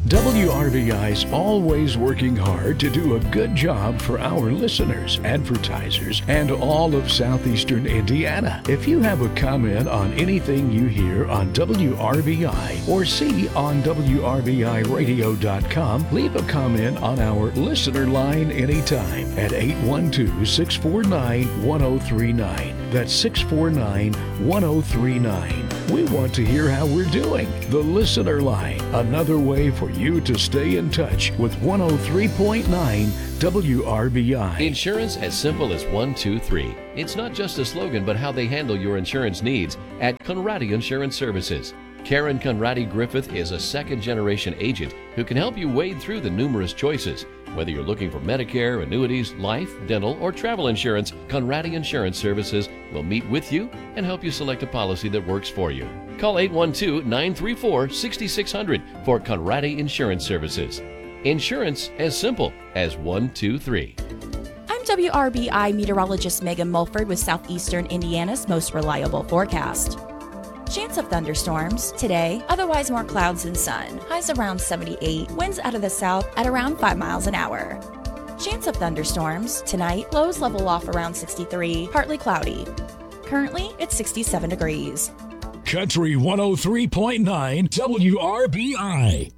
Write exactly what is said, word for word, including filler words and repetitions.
W R B I's always working hard to do a good job for our listeners, advertisers, and all of southeastern Indiana. If you have a comment on anything you hear on W R B I or see on W R B I radio dot com, leave a comment on our listener line anytime at eight one two, six four nine, one oh three nine. That's six four nine, one oh three nine. We want to hear how we're doing. The listener line, another way for you to stay in touch with one oh three point nine W R B I. Insurance as simple as one, two, three. It's not just a slogan, but how they handle your insurance needs at Conradi Insurance Services. Karen Conradi Griffith is a second-generation agent who can help you wade through the numerous choices. Whether you're looking for Medicare, annuities, life, dental, or travel insurance, Conradi Insurance Services will meet with you and help you select a policy that works for you. Call eight one two, nine three four, six six zero zero for Conradi Insurance Services. Insurance as simple as one, two, three. I'm W R B I meteorologist Megan Mulford with Southeastern Indiana's most reliable forecast. Chance of thunderstorms today, otherwise more clouds than sun. Highs around seventy-eight, winds out of the south at around five miles an hour. Chance of thunderstorms tonight, lows level off around sixty-three, partly cloudy. Currently, it's sixty-seven degrees. Country one oh three point nine W R B I.